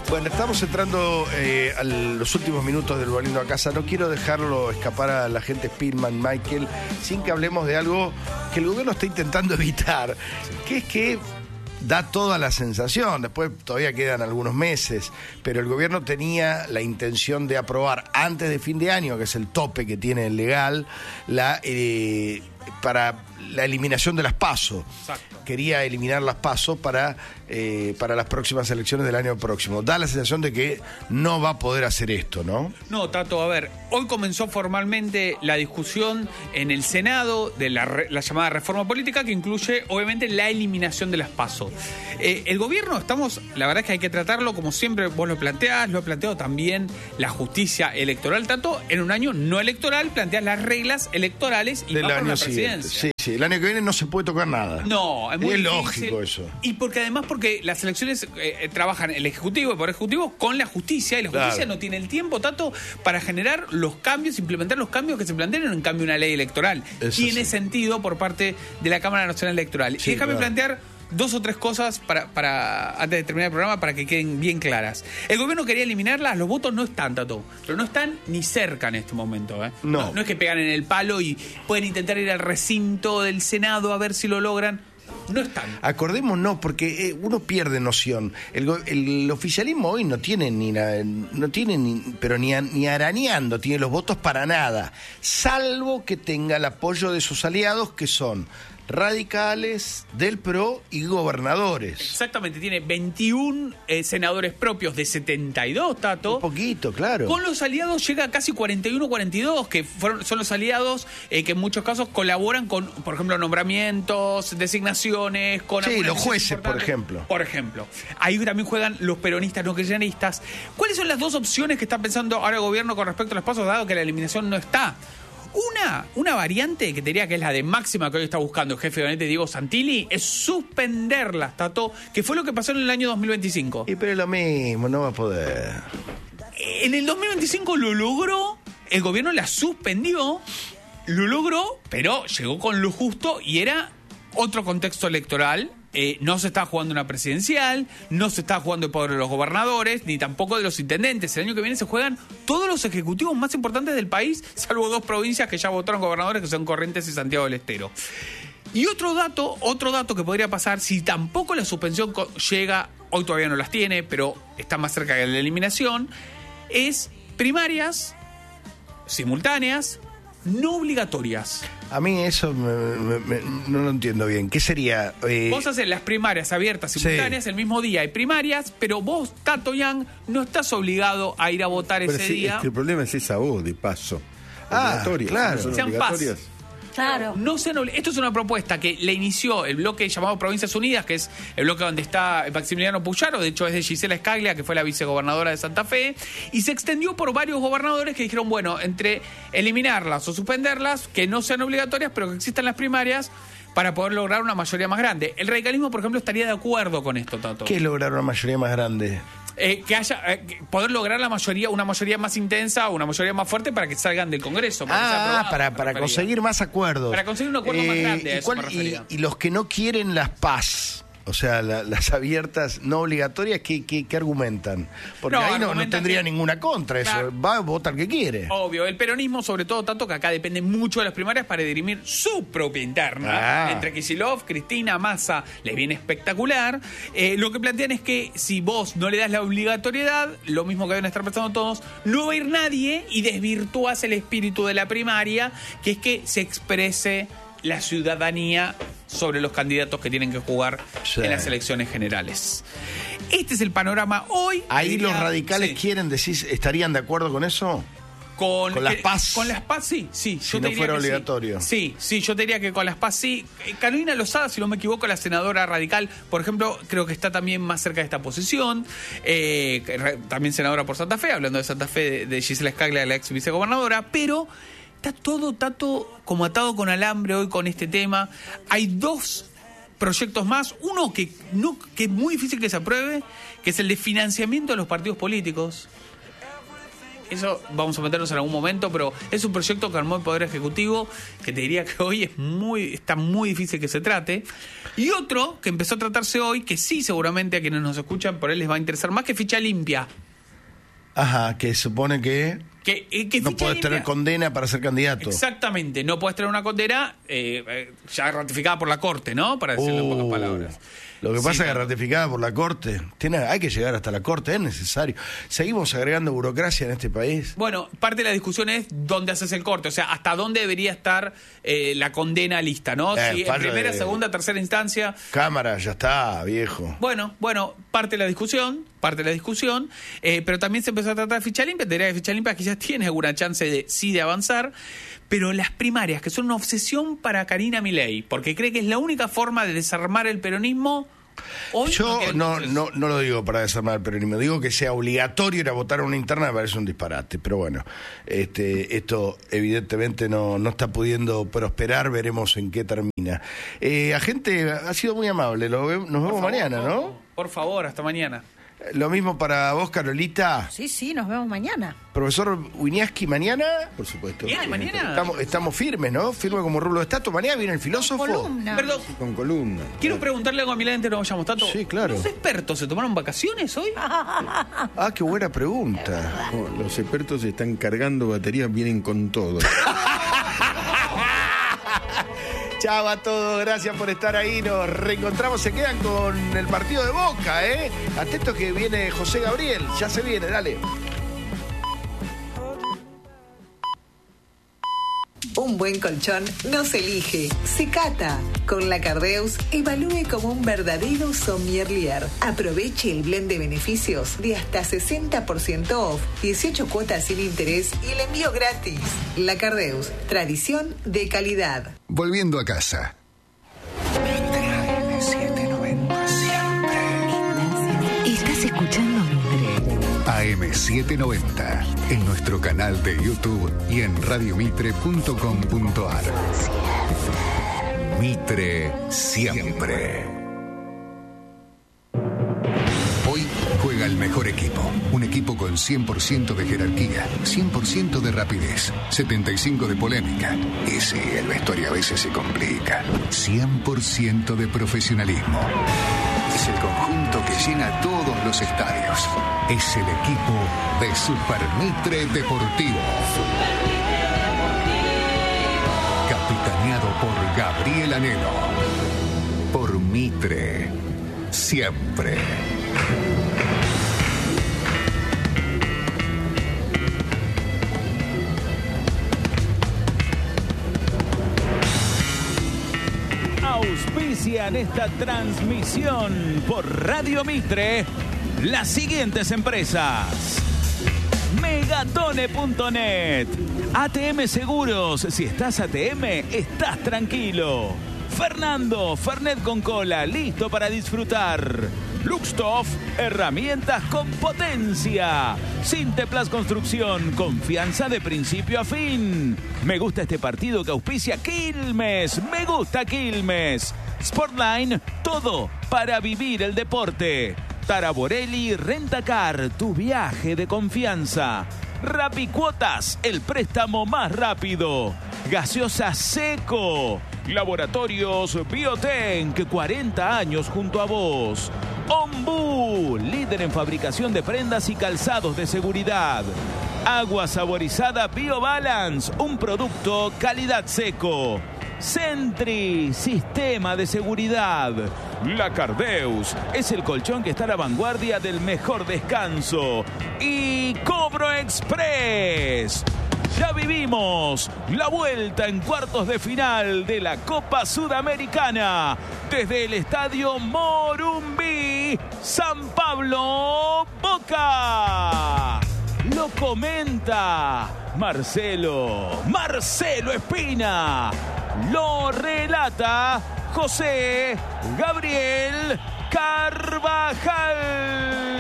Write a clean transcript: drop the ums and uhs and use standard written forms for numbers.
Bueno, estamos entrando a los últimos minutos del Volviendo a Casa. No quiero dejarlo escapar a la gente Spielman, Michael, sin que hablemos de algo que el gobierno está intentando evitar, que es que da toda la sensación, después todavía quedan algunos meses, pero el gobierno tenía la intención de aprobar antes de fin de año, que es el tope que tiene el legal, para la eliminación de las PASO. Exacto. Quería eliminar las PASO para las próximas elecciones del año próximo. Da la sensación de que no va a poder hacer esto, ¿no? No, Tato, a ver, hoy comenzó formalmente la discusión en el Senado de la llamada reforma política, que incluye, obviamente, la eliminación de las PASO. El gobierno, la verdad es que hay que tratarlo como siempre vos lo planteás, lo ha planteado también la justicia electoral, Tato, en un año no electoral, planteás las reglas electorales y del va por año la siguiente. presidencia. Sí, el año que viene no se puede tocar nada. No, es muy es difícil. Lógico eso. Y porque las elecciones trabajan el Ejecutivo y el Poder Ejecutivo con la justicia, y la justicia no tiene el tiempo, Tato, para generar los cambios, implementar los cambios que se plantean en cambio una ley electoral. Tiene sentido por parte de la Cámara Nacional Electoral. Sí, Déjame plantear dos o tres cosas para antes de terminar el programa para que queden bien claras. El gobierno quería eliminarlas, los votos no están, Tato, pero no están ni cerca en este momento. No es que pegan en el palo y pueden intentar ir al recinto del Senado a ver si lo logran. No están. Acordémonos, porque uno pierde noción. El oficialismo hoy no tiene ni arañando, tiene los votos para nada, salvo que tenga el apoyo de sus aliados, que son radicales, del PRO y gobernadores. Exactamente, tiene 21 senadores propios de 72, Tato. Un poquito, claro. Con los aliados llega a casi 41-42, que son los aliados que en muchos casos colaboran con, por ejemplo, nombramientos, designaciones, con... Sí, los jueces, por ejemplo. Por ejemplo. Ahí también juegan los peronistas no kirchneristas. ¿Cuáles son las dos opciones que está pensando ahora el gobierno con respecto a los pasos, dado que la eliminación no está? Una variante que te diría que es la de máxima que hoy está buscando el jefe de gabinete Diego Santilli es suspenderlas, Tato, que fue lo que pasó en el año 2025. Y pero es lo mismo, no va a poder. En el 2025 lo logró, el gobierno la suspendió, lo logró, pero llegó con lo justo y era otro contexto electoral. No se está jugando una presidencial, no se está jugando el poder de los gobernadores, ni tampoco de los intendentes. El año que viene se juegan todos los ejecutivos más importantes del país, salvo dos provincias que ya votaron gobernadores, que son Corrientes y Santiago del Estero. Y otro dato que podría pasar, si tampoco la suspensión llega, hoy todavía no las tiene, pero está más cerca de la eliminación, es primarias simultáneas, no obligatorias. A mí eso no lo entiendo bien. ¿Qué sería? Vos haces las primarias abiertas, simultáneas, el mismo día hay primarias, pero vos, Tato Yang, no estás obligado a ir a votar ese día. Es que el problema es esa voz de paso. Obligatorias. Claro. Son Sean obligatorias. Claro. Esto es una propuesta que le inició el bloque llamado Provincias Unidas, que es el bloque donde está Maximiliano Puyaro, de hecho es de Gisela Scaglia, que fue la vicegobernadora de Santa Fe, y se extendió por varios gobernadores que dijeron, bueno, entre eliminarlas o suspenderlas, que no sean obligatorias, pero que existan las primarias, para poder lograr una mayoría más grande. El radicalismo, por ejemplo, estaría de acuerdo con esto, Tato. ¿Qué es lograr una mayoría más grande? Que haya poder lograr una mayoría más intensa o una mayoría más fuerte para que salgan del Congreso. Para conseguir más acuerdos. Para conseguir un acuerdo más grande. A eso me refería. Y los que no quieren las PAS, o sea, las abiertas no obligatorias, ¿qué argumentan? Porque ahí no tendría ninguna contra eso. Claro. Va a votar el que quiere. Obvio, el peronismo, sobre todo, Tato, que acá depende mucho de las primarias para dirimir su propia interna. Entre Kicillof, Cristina, Massa, les viene espectacular. Lo que plantean es que si vos no le das la obligatoriedad, lo mismo que deben estar pensando todos, no va a ir nadie y desvirtúas el espíritu de la primaria, que es que se exprese la ciudadanía sobre los candidatos que tienen que jugar en las elecciones generales. Este es el panorama hoy. Ahí los radicales quieren decir, ¿estarían de acuerdo con eso? Con las PAS. Con las PAS, sí. Si no fuera obligatorio. Sí, yo te diría que con las PAS sí. Carolina Lozada, si no me equivoco, la senadora radical, por ejemplo, creo que está también más cerca de esta posición. También senadora por Santa Fe, hablando de Santa Fe, de Gisela Scaglia, la ex vicegobernadora, pero está todo, Tato, como atado con alambre hoy con este tema. Hay dos proyectos más. Uno que es muy difícil que se apruebe, que es el de financiamiento de los partidos políticos. eso vamos a meternos en algún momento, pero es un proyecto que armó el Poder Ejecutivo, que te diría que hoy está muy difícil que se trate. Y otro que empezó a tratarse hoy, que sí seguramente a quienes nos escuchan por él les va a interesar más, que ficha limpia. Ajá, que supone que no puedes tener condena para ser candidato. Exactamente, no puedes tener una condena ya ratificada por la Corte, ¿no? Para decirlo en pocas palabras. Lo que pasa es que ratificada por la Corte, hay que llegar hasta la Corte, es necesario. Seguimos agregando burocracia en este país. Bueno, parte de la discusión es dónde haces el corte, o sea, hasta dónde debería estar la condena lista, ¿no? Si en primera, segunda, tercera instancia. Cámara, ya está, viejo. Bueno, parte de la discusión, pero también se empezó a tratar de ficha limpia. Te diría que ficha limpia quizás tiene alguna chance de avanzar, pero las primarias, que son una obsesión para Karina Milei, porque cree que es la única forma de desarmar el peronismo. Hoy yo no lo digo para desarmar el peronismo, digo que sea obligatorio ir a votar a una interna, me parece un disparate, pero bueno, esto evidentemente no está pudiendo prosperar, veremos en qué termina. Agente, ha sido muy amable, nos vemos mañana, ¿no? Por favor, hasta mañana. Lo mismo para vos, Carolita. Sí, nos vemos mañana. Profesor Winiaski, ¿mañana? Por supuesto. ¿Viene mañana? Estamos firmes, ¿no? Firme como rulo de estatua. ¿Mañana viene el filósofo? Perdón. Con columna. Quiero preguntarle algo a Milei antes no vayamos tanto. Sí, claro. ¿Los expertos se tomaron vacaciones hoy? Ah, qué buena pregunta. No, los expertos están cargando baterías, vienen con todo. Chao a todos, gracias por estar ahí. Nos reencontramos, se quedan con el partido de Boca, ¿eh? Atentos que viene José Gabriel, ya se viene, dale. Un buen colchón no se elige, se cata. Con la Cardeus, evalúe como un verdadero sommelier. Aproveche el blend de beneficios de hasta 60% off, 18 cuotas sin interés y el envío gratis. La Cardeus, tradición de calidad. Volviendo a casa. AM790 siempre. Estás escuchando Mitre. AM790 en nuestro canal de YouTube y en radiomitre.com.ar. Mitre siempre. Hoy juega el mejor equipo. Un equipo con 100% de jerarquía, 100% de rapidez, 75% de polémica. Y sí, el vestuario a veces se complica. 100% de profesionalismo. Es el conjunto que llena todos los estadios. Es el equipo de Super Mitre Deportivo. Capitaneado por Gabriel Anelo. Por Mitre. Siempre. Auspician esta transmisión por Radio Mitre las siguientes empresas: Megatone.net, ATM Seguros, si estás ATM, estás tranquilo. Fernando, Fernet con cola, listo para disfrutar. Luxtoff, herramientas con potencia. Sinteplas Construcción, confianza de principio a fin. Me gusta este partido que auspicia Quilmes. Me gusta Quilmes. Sportline, todo para vivir el deporte. Taraborelli Rentacar, tu viaje de confianza. Rapicuotas, el préstamo más rápido. Gaseosa Seco. Laboratorios Biotenc, 40 años junto a vos. Ombú, líder en fabricación de prendas y calzados de seguridad. Agua saborizada BioBalance, un producto calidad Seco. Sentry, sistema de seguridad. La Cardeus, es el colchón que está a la vanguardia del mejor descanso. Y Cobro Express. Ya vivimos la vuelta en cuartos de final de la Copa Sudamericana desde el Estadio Morumbí, San Pablo, Boca. Lo comenta Marcelo Espina. Lo relata José Gabriel Carvajal.